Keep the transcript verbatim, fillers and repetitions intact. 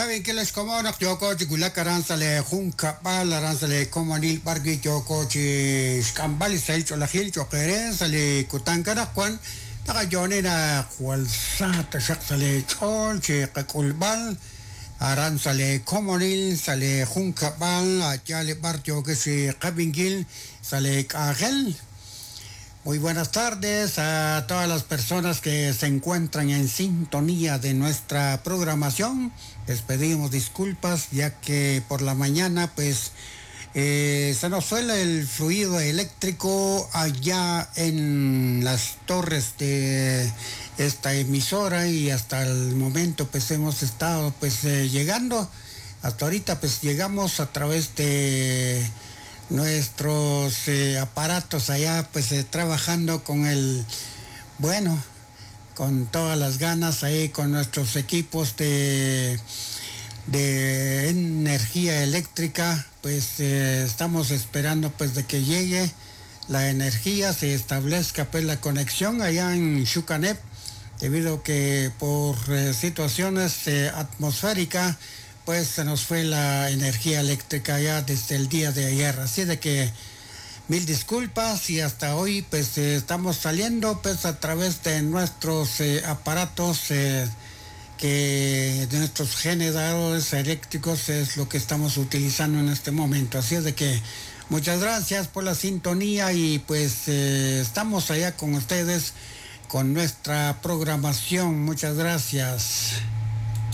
Saben que les como no yo coche gula caranzale junca pala ranzale como nil parque yo coche scambali sai cho la gil cho queren sale kutankara kwan taga jonera cual sata shak sale chon che kulbal aran sale como nil sale junca pal achale partio que se kabingil sale kagel. Muy buenas tardes a todas las personas que se encuentran en sintonía de nuestra programación. Les pedimos disculpas ya que por la mañana pues eh, se nos fue el fluido eléctrico allá en las torres de esta emisora y hasta el momento pues hemos estado pues eh, llegando. Hasta ahorita pues llegamos a través de nuestros eh, aparatos allá pues eh, trabajando con el, bueno, con todas las ganas ahí con nuestros equipos de, de energía eléctrica, pues eh, estamos esperando pues de que llegue la energía, se establezca pues la conexión allá en Xucanep, debido que por eh, situaciones eh, atmosféricas pues se nos fue la energía eléctrica ya desde el día de ayer, así de que mil disculpas y hasta hoy pues eh, estamos saliendo pues a través de nuestros eh, aparatos eh, que de nuestros generadores eléctricos es lo que estamos utilizando en este momento, así es de que muchas gracias por la sintonía y pues eh, estamos allá con ustedes con nuestra programación, muchas gracias.